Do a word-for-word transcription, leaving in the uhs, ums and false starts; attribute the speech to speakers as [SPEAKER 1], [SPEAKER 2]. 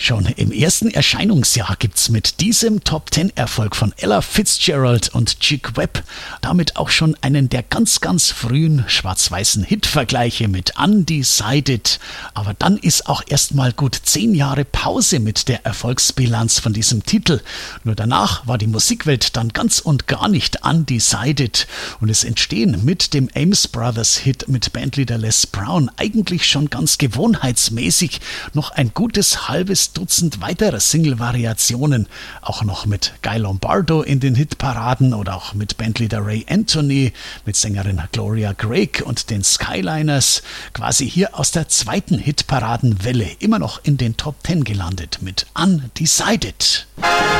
[SPEAKER 1] Schon im ersten Erscheinungsjahr gibt's mit diesem Top-Ten-Erfolg von Ella Fitzgerald und Chick Webb damit auch schon einen der ganz, ganz frühen schwarz-weißen Hitvergleiche mit Undecided. Aber dann ist auch erstmal gut zehn Jahre Pause mit der Erfolgsbilanz von diesem Titel. Nur danach war die Musikwelt dann ganz und gar nicht undecided und es entstehen mit dem Ames Brothers Hit mit Bandleader Les Brown eigentlich schon ganz gewohnheitsmäßig noch ein gutes halbes Dutzend weiterer Single-Variationen, auch noch mit Guy Lombardo in den Hitparaden oder auch mit Bandleader Ray Anthony, mit Sängerin Gloria Craig und den Skyliners, quasi hier aus der zweiten Hitparadenwelle immer noch in den Top Ten gelandet mit Undecided.